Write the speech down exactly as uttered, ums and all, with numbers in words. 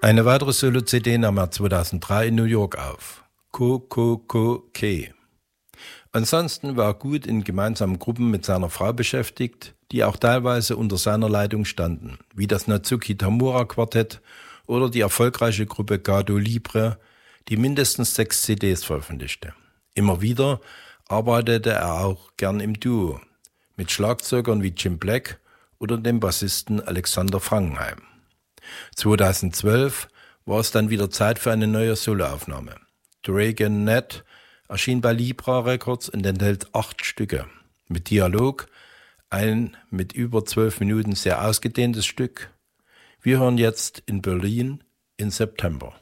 Eine weitere Solo-C D nahm er zweitausenddrei in New York auf. Ko Ko Ko Ke. Ansonsten war er gut in gemeinsamen Gruppen mit seiner Frau beschäftigt, die auch teilweise unter seiner Leitung standen, wie das Natsuki Tamura Quartett oder die erfolgreiche Gruppe Gado Libre, die mindestens sechs C Ds veröffentlichte. Immer wieder arbeitete er auch gern im Duo, mit Schlagzeugern wie Jim Black oder dem Bassisten Alexander Frankenheim. zweitausendzwölf war es dann wieder Zeit für eine neue Soloaufnahme. Dragon Net erschien bei Libra Records und enthält acht Stücke. Mit Dialog, ein mit über zwölf Minuten sehr ausgedehntes Stück. Wir hören jetzt in Berlin in September.